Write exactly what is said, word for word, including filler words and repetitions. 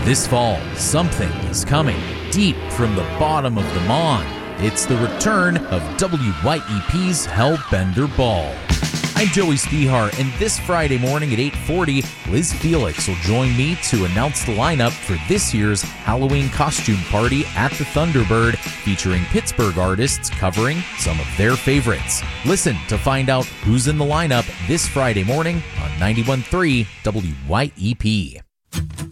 This fall, something is coming deep from the bottom of the Mon. It's the return of W Y E P's Hellbender Ball. I'm Joey Spihar, and this Friday morning at eight forty, Liz Felix will join me to announce the lineup for this year's Halloween costume party at the Thunderbird, featuring Pittsburgh artists covering some of their favorites. Listen to find out who's in the lineup this Friday morning on ninety-one point three W Y E P.